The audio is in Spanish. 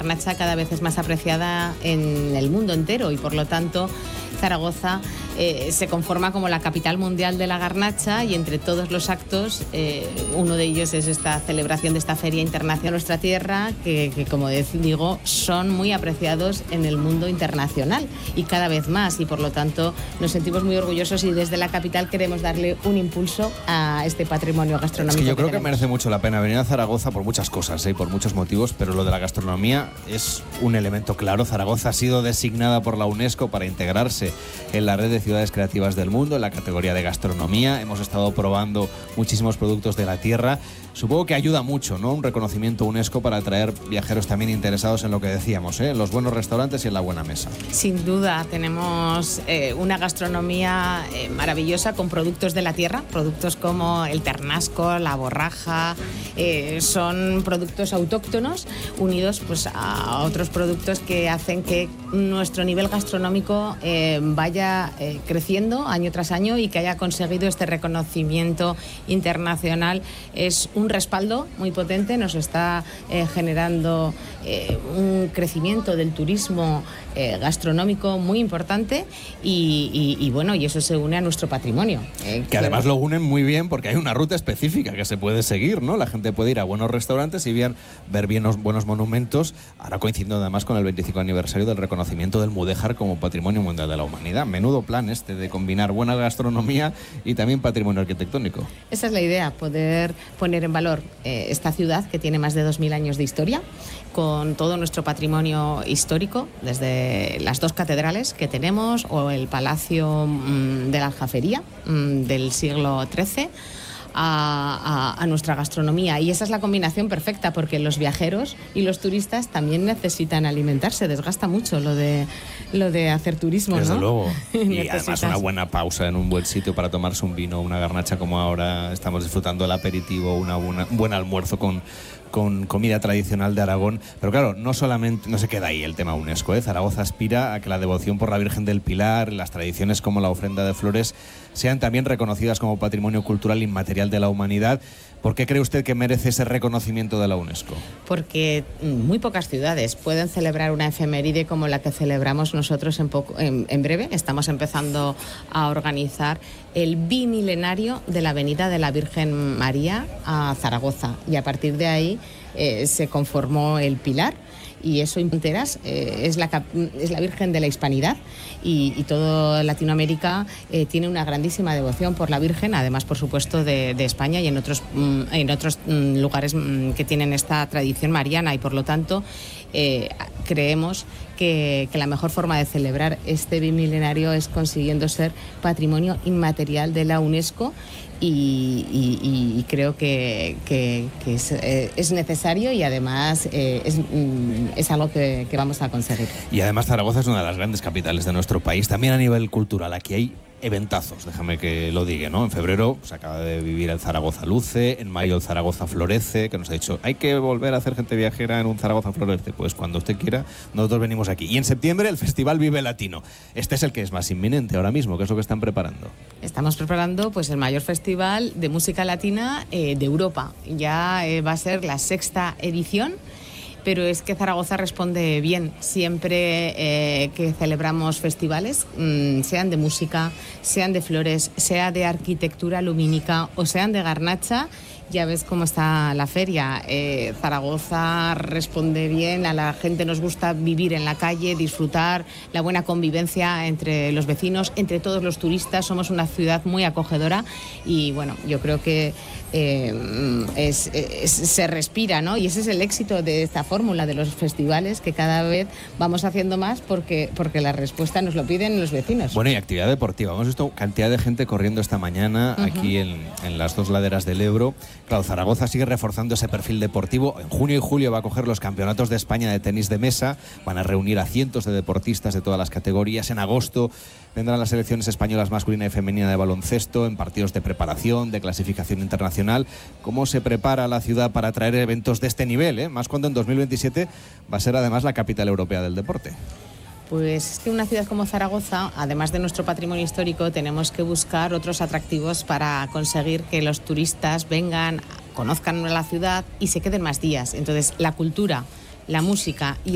garnacha cada vez es más apreciada en el mundo entero y por lo tanto Zaragoza se conforma como la capital mundial de la garnacha y entre todos los actos, uno de ellos es esta celebración de esta Feria Internacional de nuestra tierra, que como digo, son muy apreciados en el mundo internacional y cada vez más, y por lo tanto nos sentimos muy orgullosos y desde la capital queremos darle un impulso a este patrimonio gastronómico. Es que yo creo que merece mucho la pena venir a Zaragoza por muchas cosas, y por muchos motivos, pero lo de la gastronomía es un elemento claro. Zaragoza ha sido designada por la UNESCO para integrarse en la red de ciudades creativas del mundo, en la categoría de gastronomía. Hemos estado probando muchísimos productos de la tierra. Supongo que ayuda mucho, ¿no?, un reconocimiento UNESCO para atraer viajeros también interesados en lo que decíamos, en los buenos restaurantes y en la buena mesa. Sin duda, tenemos una gastronomía maravillosa con productos de la tierra, productos como el ternasco, la borraja, son productos autóctonos unidos pues a otros productos que hacen que nuestro nivel gastronómico vaya creciendo año tras año y que haya conseguido este reconocimiento internacional. Es un respaldo muy potente, nos está generando un crecimiento del turismo gastronómico muy importante y bueno, y eso se une a nuestro patrimonio. Que además lo unen muy bien porque hay una ruta específica que se puede seguir, ¿no? La gente puede ir a buenos restaurantes y ver buenos monumentos, ahora coincidiendo además con el 25 aniversario del reconocimiento del Mudéjar como Patrimonio Mundial de la Humanidad. Menudo plan este de combinar buena gastronomía y también patrimonio arquitectónico. Esa es la idea, poder poner en valor esta ciudad que tiene más de 2000 años de historia, con todo nuestro patrimonio histórico, desde las dos catedrales que tenemos o el Palacio de la Aljafería del siglo XIII, a nuestra gastronomía. Y esa es la combinación perfecta, porque los viajeros y los turistas también necesitan alimentarse. Desgasta mucho lo de hacer turismo, ¿no? Desde luego. Y además una buena pausa en un buen sitio para tomarse un vino, una garnacha, como ahora estamos disfrutando el aperitivo, un buen almuerzo con comida tradicional de Aragón. Pero claro, no se queda ahí el tema UNESCO, Zaragoza aspira a que la devoción por la Virgen del Pilar, las tradiciones como la ofrenda de flores, sean también reconocidas como patrimonio cultural inmaterial de la humanidad. ¿Por qué cree usted que merece ese reconocimiento de la UNESCO? Porque muy pocas ciudades pueden celebrar una efeméride como la que celebramos nosotros en breve. Estamos empezando a organizar el bimilenario de la Avenida de la Virgen María a Zaragoza, y a partir de ahí se conformó el Pilar. Y eso enteras es la Virgen de la Hispanidad y toda Latinoamérica tiene una grandísima devoción por la Virgen, además por supuesto de España y en otros lugares que tienen esta tradición mariana, y por lo tanto creemos que la mejor forma de celebrar este bimilenario es consiguiendo ser patrimonio inmaterial de la UNESCO. Y creo que es necesario y además es algo que vamos a conseguir. Y además Zaragoza es una de las grandes capitales de nuestro país, también a nivel cultural. Aquí hay eventazos, déjame que lo diga, ¿no? En febrero se acaba de vivir el Zaragoza Luce, en mayo el Zaragoza Florece, que nos ha dicho, hay que volver a hacer gente viajera en un Zaragoza Florece. Pues cuando usted quiera, nosotros venimos aquí. Y en septiembre el Festival Vive Latino. Este es el que es más inminente ahora mismo. ¿Qué es lo que están preparando? Estamos preparando pues el mayor festival de música latina de Europa. Ya va a ser la 6ª edición. Pero es que Zaragoza responde bien siempre que celebramos festivales, sean de música, sean de flores, sea de arquitectura lumínica o sean de garnacha. Ya ves cómo está la feria. Zaragoza responde bien, a la gente nos gusta vivir en la calle, disfrutar la buena convivencia entre los vecinos, entre todos los turistas. Somos una ciudad muy acogedora y bueno, yo creo que se respira, ¿no? Y ese es el éxito de esta fórmula de los festivales, que cada vez vamos haciendo más porque la respuesta nos lo piden los vecinos. Bueno, y actividad deportiva. Hemos visto cantidad de gente corriendo esta mañana aquí en las dos laderas del Ebro. Claro, Zaragoza sigue reforzando ese perfil deportivo. En junio y julio va a coger los campeonatos de España de tenis de mesa. Van a reunir a cientos de deportistas de todas las categorías. En agosto vendrán las selecciones españolas masculina y femenina de baloncesto en partidos de preparación, de clasificación internacional. ¿Cómo se prepara la ciudad para traer eventos de este nivel? Más cuando en 2027 va a ser además la capital europea del deporte. Pues es que una ciudad como Zaragoza, además de nuestro patrimonio histórico, tenemos que buscar otros atractivos para conseguir que los turistas vengan, conozcan la ciudad y se queden más días. Entonces, la cultura, la música y